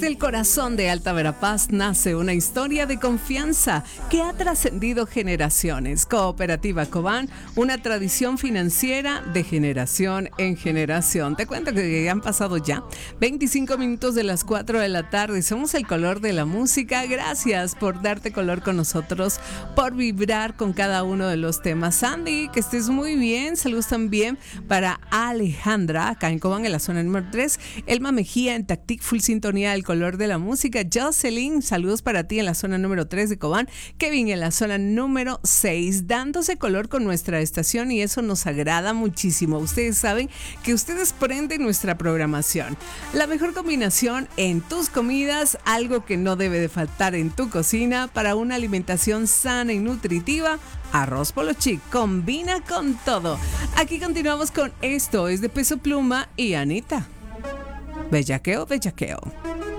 el corazón de Alta Verapaz nace una historia de confianza que ha trascendido generaciones. Cooperativa Cobán, una tradición financiera de generación en generación. Te cuento que han pasado ya 25 minutos de las 4 de la tarde. Somos el color de la música. Gracias por darte color con nosotros, por vibrar con cada uno de los temas. Sandy, que estés muy bien. Saludos también para Alejandra, acá en Cobán, en la zona número 3. Elma Mejía en Tactic, full sintonía del color de la música. Jocelyn, saludos para ti en la zona número 3 de Cobán. Kevin en la zona número 6, dándose color con nuestra estación, y eso nos agrada muchísimo. Ustedes saben que ustedes prenden nuestra programación. La mejor combinación en tus comidas, algo que no debe de faltar en tu cocina para una alimentación sana y nutritiva. Arroz Polo Chic combina con todo. Aquí continuamos con Esto es de Peso Pluma y Anita. Bellaqueo, bellaqueo.